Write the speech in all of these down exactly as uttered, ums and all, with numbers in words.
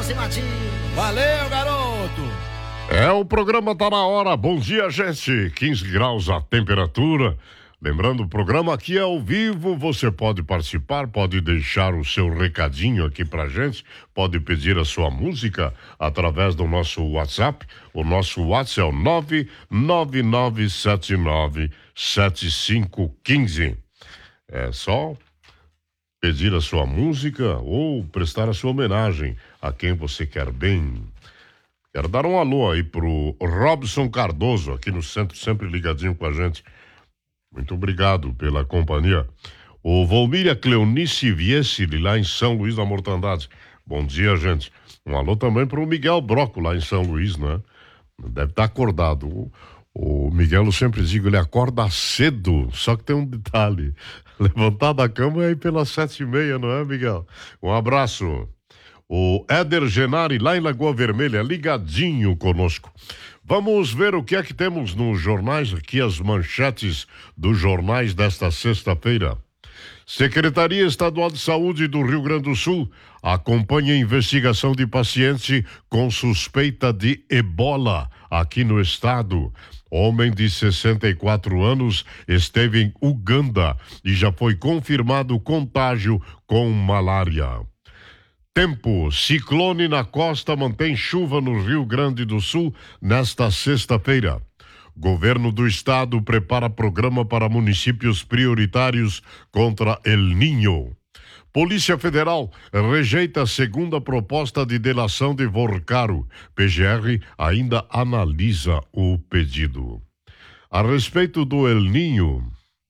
Adelson Martins. Valeu, garoto. É, o programa tá na hora. Bom dia, gente. quinze graus a temperatura. Lembrando, o programa aqui é ao vivo, você pode participar, pode deixar o seu recadinho aqui pra gente, pode pedir a sua música através do nosso WhatsApp. O nosso WhatsApp é o nove nove nove sete nove sete cinco um cinco. É só pedir a sua música ou prestar a sua homenagem a quem você quer bem. Quero dar um alô aí pro Robson Cardoso, aqui no centro, sempre ligadinho com a gente. Muito obrigado pela companhia. O Volmíria Cleonice Viesili, lá em São Luís da Mortandade. Bom dia, gente. Um alô também pro Miguel Broco, lá em São Luís, né? Deve estar acordado. O, o Miguel, eu sempre digo, ele acorda cedo, só que tem um detalhe. Levantar da cama é aí pelas sete e meia, não é, Miguel? Um abraço. O Éder Genari, lá em Lagoa Vermelha, ligadinho conosco. Vamos ver o que é que temos nos jornais, aqui as manchetes dos jornais desta sexta-feira. Secretaria Estadual de Saúde do Rio Grande do Sul acompanha a investigação de paciente com suspeita de ebola aqui no estado. Homem de sessenta e quatro anos esteve em Uganda e já foi confirmado contágio com malária. Tempo, ciclone na costa mantém chuva no Rio Grande do Sul nesta sexta-feira. Governo do estado prepara programa para municípios prioritários contra El Niño. Polícia Federal rejeita a segunda proposta de delação de Vorcaro. P G R ainda analisa o pedido. A respeito do El Niño,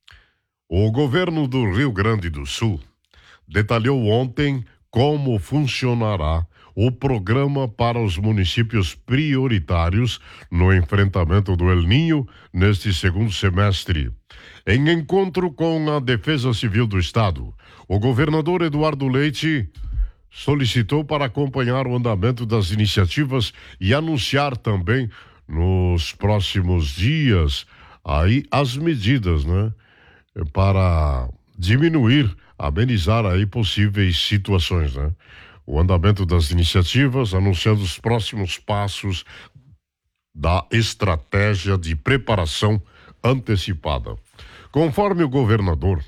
o governo do Rio Grande do Sul detalhou ontem como funcionará o programa para os municípios prioritários no enfrentamento do El Niño neste segundo semestre. Em encontro com a Defesa Civil do Estado, o governador Eduardo Leite solicitou para acompanhar o andamento das iniciativas e anunciar também nos próximos dias aí as medidas, né, para diminuir, amenizar aí possíveis situações, né? O andamento das iniciativas, anunciando os próximos passos da estratégia de preparação antecipada. Conforme o governador,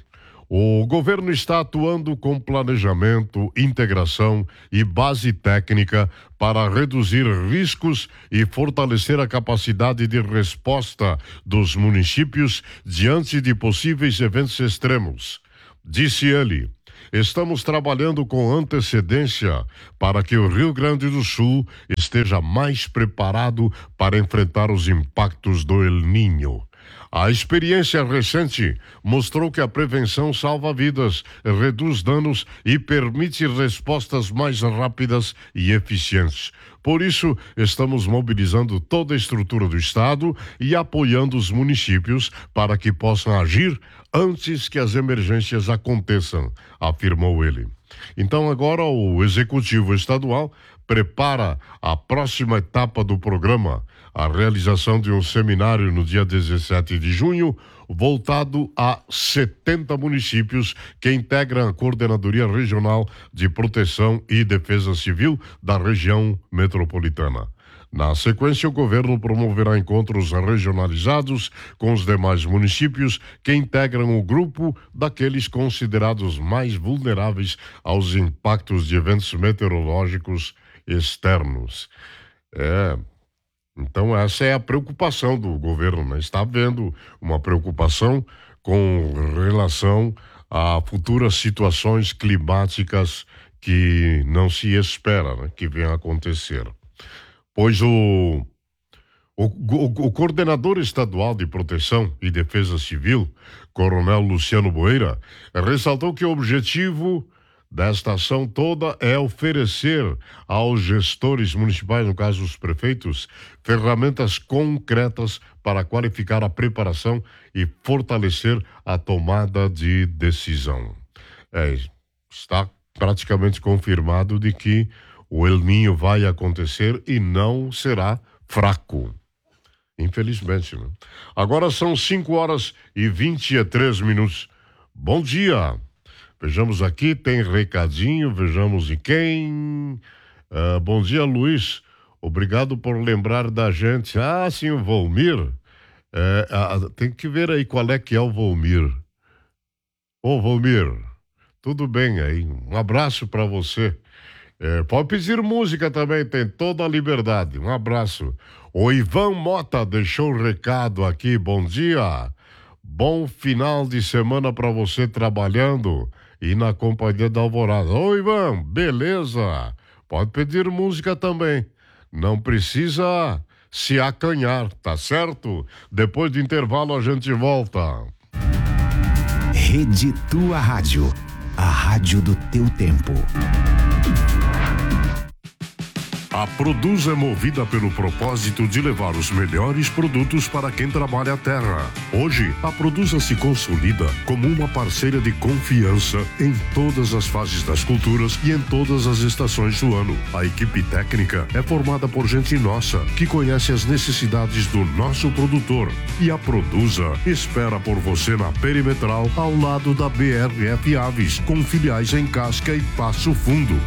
o governo está atuando com planejamento, integração e base técnica para reduzir riscos e fortalecer a capacidade de resposta dos municípios diante de possíveis eventos extremos. Disse ele, estamos trabalhando com antecedência para que o Rio Grande do Sul esteja mais preparado para enfrentar os impactos do El Niño. A experiência recente mostrou que a prevenção salva vidas, reduz danos e permite respostas mais rápidas e eficientes. Por isso, estamos mobilizando toda a estrutura do Estado e apoiando os municípios para que possam agir antes que as emergências aconteçam, afirmou ele. Então, agora o Executivo Estadual prepara a próxima etapa do programa, a realização de um seminário no dia dezessete de junho, voltado a setenta municípios que integram a Coordenadoria Regional de Proteção e Defesa Civil da região metropolitana. Na sequência, o governo promoverá encontros regionalizados com os demais municípios que integram o grupo daqueles considerados mais vulneráveis aos impactos de eventos meteorológicos externos. É... Então essa é a preocupação do governo, né? Está havendo uma preocupação com relação a futuras situações climáticas que não se espera, né, que venham a acontecer. Pois o, o, o, o coordenador estadual de Proteção e Defesa Civil, Coronel Luciano Boeira, ressaltou que o objetivo desta ação toda é oferecer aos gestores municipais, no caso os prefeitos, ferramentas concretas para qualificar a preparação e fortalecer a tomada de decisão. É, está praticamente confirmado de que o El Niño vai acontecer e não será fraco. Infelizmente, né? Agora são cinco horas e vinte e três minutos. Bom dia! Vejamos aqui, tem recadinho, vejamos de quem. Uh, bom dia, Luiz. Obrigado por lembrar da gente. Ah, sim, o Volmir. É, ah, tem que ver aí qual é que é o Volmir. Ô, Volmir, tudo bem aí? Um abraço para você. É, pode pedir música também, tem toda a liberdade. Um abraço. O Ivan Mota deixou um recado aqui. Bom dia. Bom final de semana para você trabalhando e na companhia da Alvorada. Ô, Ivan, beleza. Pode pedir música também. Não precisa se acanhar, tá certo? Depois do intervalo a gente volta. Rede Tua Rádio, a rádio do teu tempo. A Produz é movida pelo propósito de levar os melhores produtos para quem trabalha a terra. Hoje, a Produza se consolida como uma parceira de confiança em todas as fases das culturas e em todas as estações do ano. A equipe técnica é formada por gente nossa, que conhece as necessidades do nosso produtor. E a Produza espera por você na Perimetral, ao lado da B R F Aves, com filiais em Casca e Passo Fundo.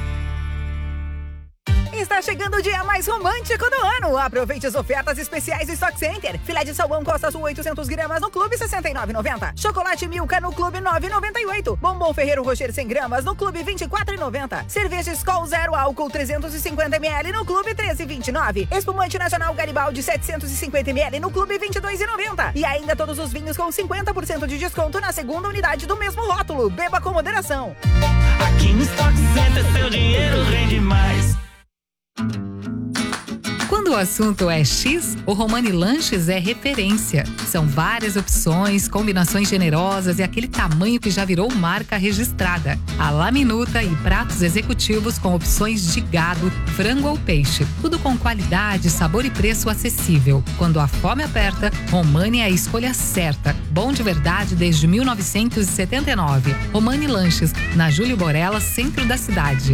Está chegando o dia mais romântico do ano. Aproveite as ofertas especiais do Stock Center. Filé de salmão Costa Sul oitocentos gramas no Clube sessenta e nove reais e noventa centavos. Chocolate Milka no Clube nove reais e noventa e oito centavos. Bombom Ferreiro Rocher cem gramas no Clube vinte e quatro reais e noventa centavos. Cerveja Skol Zero Álcool trezentos e cinquenta mililitros no Clube treze reais e vinte e nove centavos. Espumante Nacional Garibaldi setecentos e cinquenta mililitros no Clube vinte e dois reais e noventa centavos. E ainda todos os vinhos com cinquenta por cento de desconto na segunda unidade do mesmo rótulo. Beba com moderação. Aqui no Stock Center seu dinheiro rende mais. Quando o assunto é X, o Romani Lanches é referência. São várias opções, combinações generosas e aquele tamanho que já virou marca registrada. A la minuta e pratos executivos com opções de gado, frango ou peixe. Tudo com qualidade, sabor e preço acessível. Quando a fome aperta, Romani é a escolha certa. Bom de verdade desde mil novecentos e setenta e nove. Romani Lanches, na Júlio Borella, centro da cidade.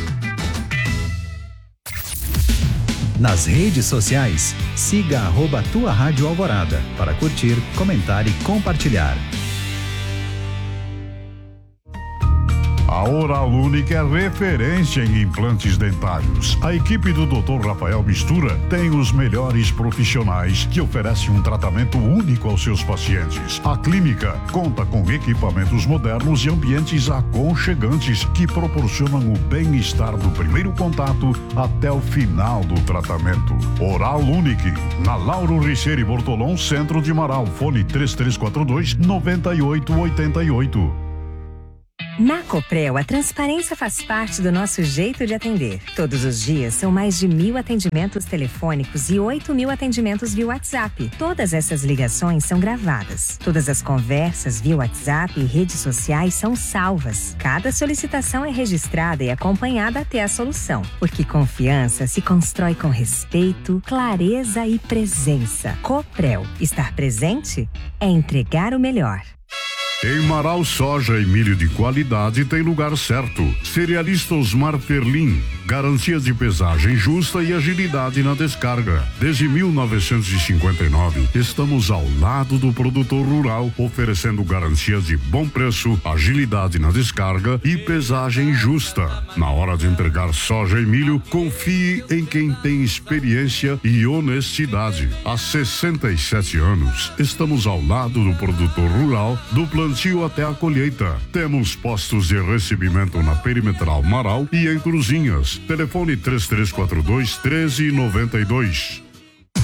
Nas redes sociais, siga arroba Tua Rádio Alvorada para curtir, comentar e compartilhar. A Oral Unique é referência em implantes dentários. A equipe do doutor Rafael Mistura tem os melhores profissionais que oferecem um tratamento único aos seus pacientes. A clínica conta com equipamentos modernos e ambientes aconchegantes que proporcionam o bem-estar do primeiro contato até o final do tratamento. Oral Unique, na Lauro Richeire Bortolom, centro de Marau. Fone três três quatro dois, nove oito oito oito. Na Coprel, a transparência faz parte do nosso jeito de atender. Todos os dias são mais de mil atendimentos telefônicos e oito mil atendimentos via WhatsApp. Todas essas ligações são gravadas. Todas as conversas via WhatsApp e redes sociais são salvas. Cada solicitação é registrada e acompanhada até a solução. Porque confiança se constrói com respeito, clareza e presença. Coprel, estar presente é entregar o melhor. Em Marau, soja e milho de qualidade tem lugar certo. Cerealista Osmar Ferlin, garantias de pesagem justa e agilidade na descarga. Desde mil novecentos e cinquenta e nove, estamos ao lado do produtor rural, oferecendo garantias de bom preço, agilidade na descarga e pesagem justa. Na hora de entregar soja e milho, confie em quem tem experiência e honestidade. Há sessenta e sete anos, estamos ao lado do produtor rural, do plantio até a colheita. Temos postos de recebimento na Perimetral Marau e em Cruzinhas. Telefone três três quatro dois, um três nove dois.